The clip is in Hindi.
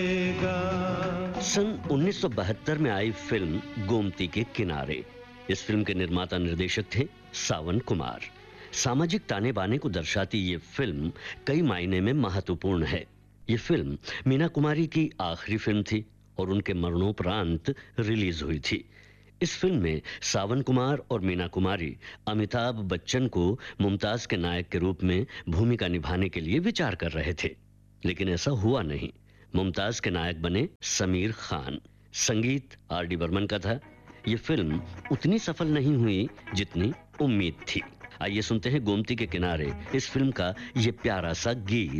सन 1972 में आई फिल्म गोमती के किनारे। इस फिल्म के निर्माता निर्देशक थे सावन कुमार। सामाजिक ताने बाने को दर्शाती ये फिल्म कई मायने में महत्वपूर्ण है। ये फिल्म मीना कुमारी की आखिरी फिल्म थी और उनके मरणोपरांत रिलीज हुई थी। इस फिल्म में सावन कुमार और मीना कुमारी अमिताभ बच्चन को मुमताज के नायक के रूप में भूमिका निभाने के लिए विचार कर रहे थे, लेकिन ऐसा हुआ नहीं। मुमताज के नायक बने समीर खान। संगीत आर.डी. बर्मन का था। ये फिल्म उतनी सफल नहीं हुई जितनी उम्मीद थी। आइए सुनते हैं गोमती के किनारे इस फिल्म का ये प्यारा सा गीत।